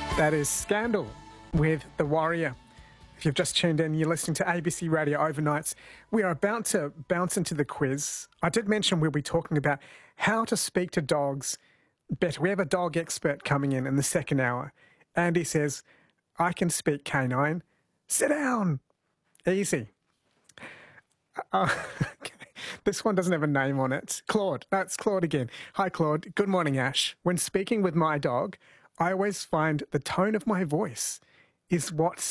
That is Scandal with The Warrior. If you've just tuned in, you're listening to ABC Radio Overnights. We are about to bounce into the quiz. I did mention we'll be talking about how to speak to dogs better. We have a dog expert coming in the second hour. Andy says, I can speak canine. Sit down. Easy. Okay. This one doesn't have a name on it. Claude. That's Claude again. Hi, Claude. Good morning, Ash. When speaking with my dog, I always find the tone of my voice is what